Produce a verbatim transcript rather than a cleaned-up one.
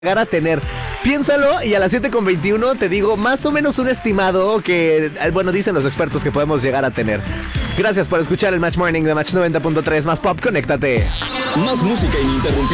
llegar a tener. Piénsalo y a las siete con veintiuno te digo más o menos un estimado que, bueno, dicen los expertos que podemos llegar a tener. Gracias por escuchar el Match Morning de Match noventa punto tres. Más pop, conéctate. Más música ininterrumpida.